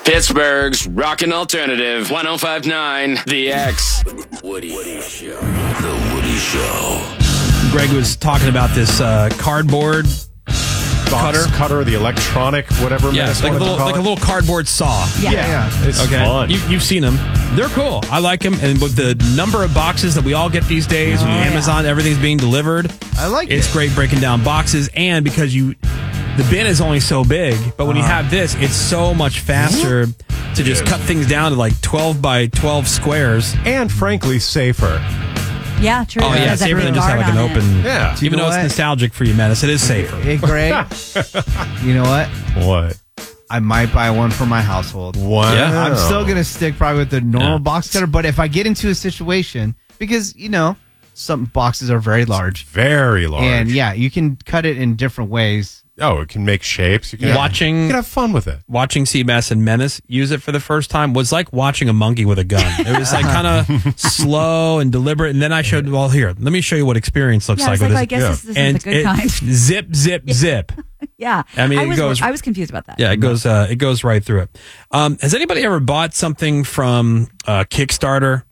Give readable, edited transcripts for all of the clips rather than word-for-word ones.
Pittsburgh's rockin' alternative, 105.9 The X. Woody Show. The Woody Show. Greg was talking about this cardboard cutter, the electronic, whatever. Yeah, like a little cardboard saw. Yeah. It's fun. You've seen them. They're cool. I like them. And with the number of boxes that we all get these days, with Amazon, everything's being delivered. I like it. It's great breaking down boxes, and because the bin is only so big, but when you have this, it's so much faster to just cut things down to like 12 by 12 squares. And frankly, safer. Yeah, true. Oh, yeah, safer than just have like an open. Yeah. Even though it's nostalgic for you, Menace, it is safer. Hey, Greg, you know what? What? I might buy one for my household. Wow. Yeah. I'm still going to stick probably with the normal box cutter, but if I get into a situation, because, some boxes are very large. Very large. And, you can cut it in different ways. Oh, it can make shapes. You can, you can have fun with it. Watching Seabass and Menace use it for the first time was like watching a monkey with a gun. It was like kind of slow and deliberate. And then I showed, well, here, let me show you what experience looks like. I guess this isn't the good kind. Zip, zip, zip. Yeah. I mean, I was confused about that. Yeah, it goes right through it. Has anybody ever bought something from Kickstarter?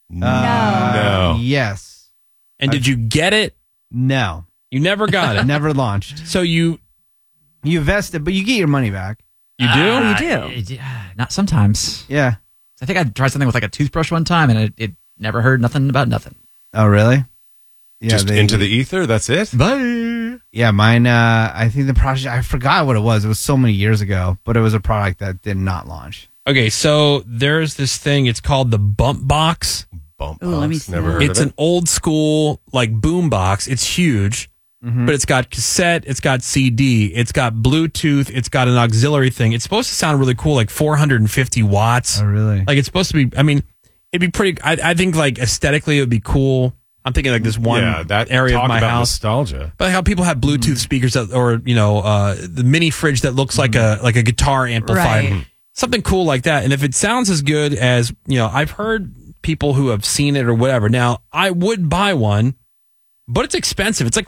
No. Yes. And did you get it? No. You never got it? Never launched. So you invested, but you get your money back. You do? You do. Not sometimes. Yeah. I think I tried something with like a toothbrush one time, and it never heard nothing about nothing. Oh, really? Yeah, just into the ether? That's it? Bye. Yeah, mine, I think the project, I forgot what it was. It was so many years ago, but it was a product that did not launch. Okay, so there's this thing. It's called the Bump Box. Bump Ooh, Box. let me see Never that. heard It's of it. an old school like boom box. It's huge, but it's got cassette, it's got CD, it's got Bluetooth, it's got an auxiliary thing. It's supposed to sound really cool, like 450 watts. Oh, really? Like it's supposed to be. I mean, it'd be pretty. I think like aesthetically, it would be cool. I'm thinking like this one that area talk of my about house. nostalgia. But how people have Bluetooth speakers that, or the mini fridge that looks like a guitar amplifier, Right. something cool like that. And if it sounds as good as I've heard people who have seen it or whatever. Now I would buy one, but it's expensive. It's like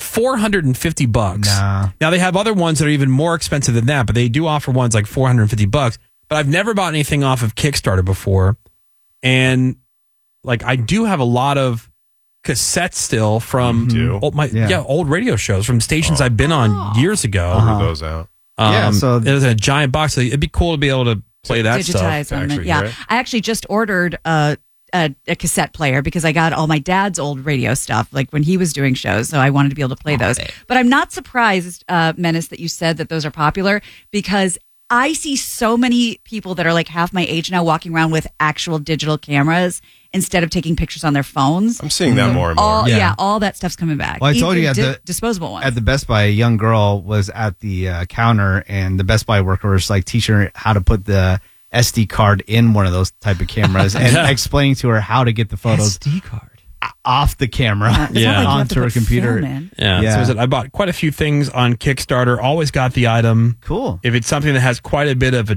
$450. Nah. Now they have other ones that are even more expensive than that, but they do offer ones like $450. But I've never bought anything off of Kickstarter before, and like I do have a lot of cassettes still from old radio shows from stations I've been on years ago. Order those out. So there's a giant box. It'd be cool to be able to play that Digitize stuff. them. Actually, Yeah. right? I actually just ordered a cassette player because I got all my dad's old radio stuff, like when he was doing shows. So I wanted to be able to play those. But I'm not surprised, Menace, that you said that those are popular because I see so many people that are like half my age now walking around with actual digital cameras instead of taking pictures on their phones. I'm seeing that more and more. All that stuff's coming back. Well, I told you Even at the disposable ones. At the Best Buy, a young girl was at the counter, and the Best Buy worker was like teaching her how to put the SD card in one of those type of cameras and explaining to her how to get the photos SD card off the camera It's not like you have to onto her put computer. film in. Yeah. So I bought quite a few things on Kickstarter. Always got the item. Cool. If it's something that has quite a bit of